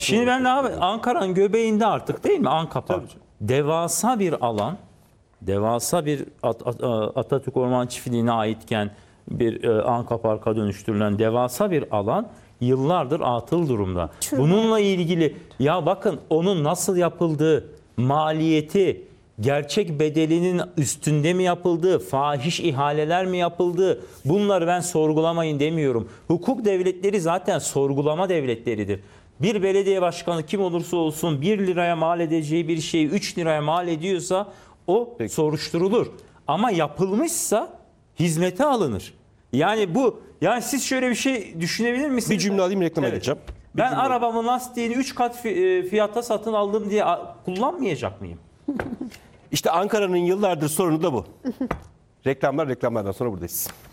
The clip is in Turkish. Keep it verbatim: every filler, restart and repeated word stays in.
Şimdi ben de abi Ankara'nın göbeğinde artık değil mi? Ankapa. Devasa bir alan. Devasa bir At- At- Atatürk Orman Çiftliği'ne aitken bir e, Anka Park'a dönüştürülen devasa bir alan yıllardır atıl durumda. Bununla ilgili ya bakın onun nasıl yapıldığı, maliyeti, gerçek bedelinin üstünde mi yapıldığı, fahiş ihaleler mi yapıldığı, bunları ben sorgulamayın demiyorum. Hukuk devletleri zaten sorgulama devletleridir. Bir belediye başkanı kim olursa olsun bir liraya mal edeceği bir şeyi üç liraya mal ediyorsa o Peki. soruşturulur. Ama yapılmışsa hizmete alınır. Yani bu, yani siz şöyle bir şey düşünebilir misiniz? Bir cümle alayım, reklama Evet. geçeceğim. Bir Ben cümle. arabamın lastiğini üç kat fi- e, fiyata satın aldım diye a- kullanmayacak mıyım? İşte Ankara'nın yıllardır sorunu da bu. Reklamlar reklamlardan sonra buradayız.